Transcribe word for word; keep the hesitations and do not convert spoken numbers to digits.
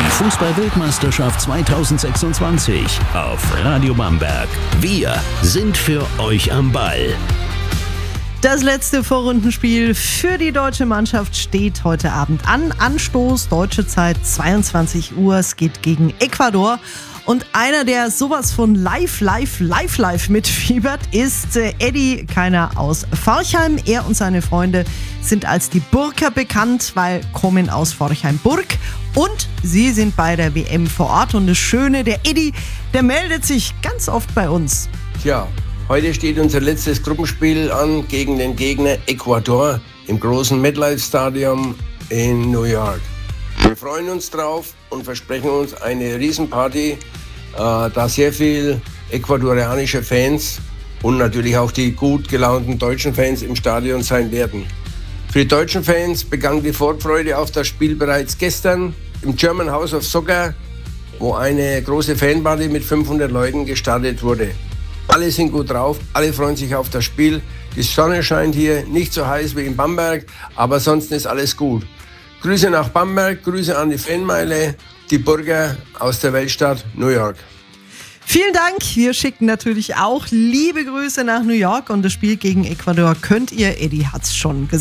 Die Fußball-Weltmeisterschaft zweitausendsechsundzwanzig auf Radio Bamberg. Wir sind für euch am Ball. Das letzte Vorrundenspiel für die deutsche Mannschaft steht heute Abend an. Anstoß, deutsche Zeit, zweiundzwanzig Uhr. Es geht gegen Ecuador. Und einer, der sowas von live, live, live, live mitfiebert, ist äh, Eddie Keiner aus Forchheim. Er und seine Freunde sind als die Burker bekannt, weil kommen aus Forchheim-Burg. Und sie sind bei der W M vor Ort. Und das Schöne, der Eddie, der meldet sich ganz oft bei uns. Tja, heute steht unser letztes Gruppenspiel an gegen den Gegner Ecuador im großen MetLife Stadium in New York. Wir freuen uns drauf und versprechen uns eine Riesenparty, äh, da sehr viel ecuadorianische Fans und natürlich auch die gut gelaunten deutschen Fans im Stadion sein werden. Für die deutschen Fans begann die Vorfreude auf das Spiel bereits gestern im German House of Soccer, wo eine große Fanparty mit fünfhundert Leuten gestartet wurde. Alle sind gut drauf, alle freuen sich auf das Spiel. Die Sonne scheint hier, nicht so heiß wie in Bamberg, aber sonst ist alles gut. Grüße nach Bamberg, Grüße an die Fanmeile, die Burger aus der Weltstadt New York. Vielen Dank. Wir schicken natürlich auch liebe Grüße nach New York und das Spiel gegen Ecuador könnt ihr, Eddie hat's schon gesagt,